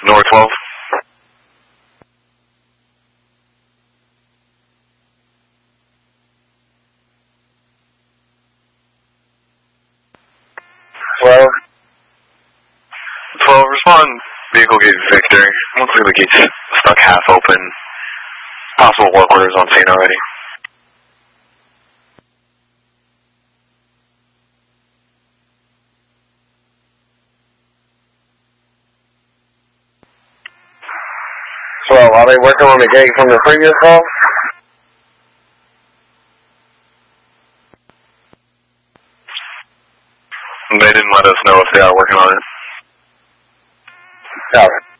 North 12. Well, 12, respond. Vehicle gate Victor. Looks like the gate's stuck half open. Possible work orders on scene already. well, are they working on the gate from the previous call? They didn't let us know if they are working on it. Got it.